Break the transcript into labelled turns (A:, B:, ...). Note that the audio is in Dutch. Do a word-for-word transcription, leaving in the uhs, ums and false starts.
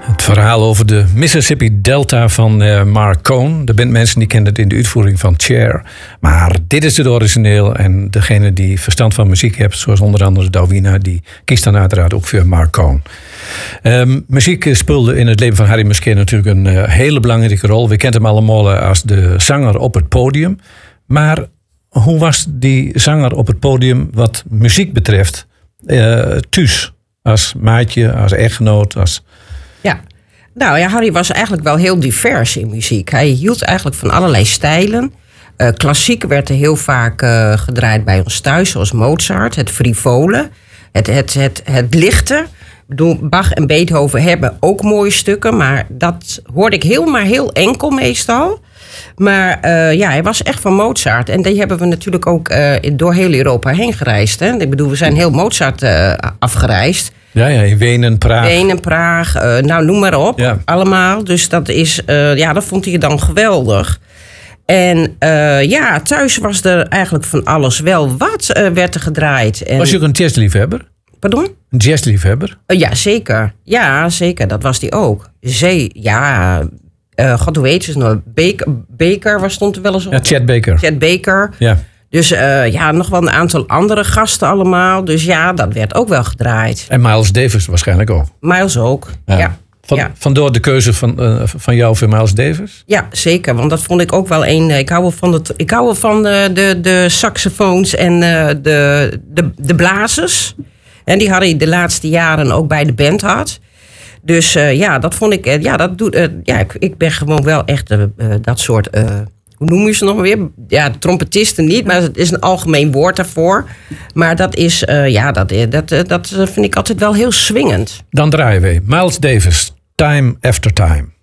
A: Het verhaal over de Mississippi Delta van uh, Marc Cohn. Er zijn mensen die kennen het in de uitvoering van Cher. Maar dit is het origineel. En degene die verstand van muziek heeft, zoals onder andere Dawina, die kiest dan uiteraard ook voor Marc Cohn. Um, muziek speelde in het leven van Harry Musquet natuurlijk een uh, hele belangrijke rol. We kennen hem allemaal als de zanger op het podium. Maar hoe was die zanger op het podium wat muziek betreft uh, thuis? Als maatje, als echtgenoot, als...
B: Ja, nou ja, Harry was eigenlijk wel heel divers in muziek. Hij hield eigenlijk van allerlei stijlen. Uh, klassiek werd er heel vaak uh, gedraaid bij ons thuis, zoals Mozart. Het frivole, het, het, het, het lichte. Ik bedoel, Bach en Beethoven hebben ook mooie stukken, maar dat hoorde ik heel maar heel enkel meestal. Maar uh, ja, hij was echt van Mozart. En die hebben we natuurlijk ook uh, door heel Europa heen gereisd. Hè? Ik bedoel, we zijn heel Mozart uh, afgereisd.
A: Ja, ja, in Wenen, Praag.
B: Wenen, Praag, uh, nou noem maar op, ja. Allemaal. Dus dat is, uh, ja, dat vond hij dan geweldig. En uh, ja, thuis was er eigenlijk van alles wel wat uh, werd er gedraaid. En...
A: Was je ook een jazzliefhebber?
B: Pardon?
A: Een jazzliefhebber?
B: Uh, ja, zeker. Ja, zeker. Dat was die ook. Zee, ja... Uh, God, hoe heet ze nou? Baker, Baker, waar stond er wel eens op?
A: Ja, Chet Baker.
B: Chet Baker.
A: Ja.
B: Dus uh, ja, nog wel een aantal andere gasten allemaal. Dus ja, dat werd ook wel gedraaid.
A: En Miles Davis waarschijnlijk ook.
B: Miles ook, ja. ja.
A: Van,
B: ja.
A: Vandoor de keuze van, uh, van jou voor Miles Davis?
B: Ja, zeker. Want dat vond ik ook wel een... Ik hou wel van, het, ik hou wel van de, de, de saxofoons en uh, de, de, de blazers. En die Harry de laatste jaren ook bij de band had. Dus uh, ja, dat vond ik... Uh, ja, dat doet, uh, ja ik, ik ben gewoon wel echt uh, dat soort... Uh, hoe noem je ze nog weer? Ja, trompetisten niet, maar het is een algemeen woord daarvoor. Maar dat is... Uh, ja, dat, dat, dat vind ik altijd wel heel swingend.
A: Dan draaien we Miles Davis, Time After Time.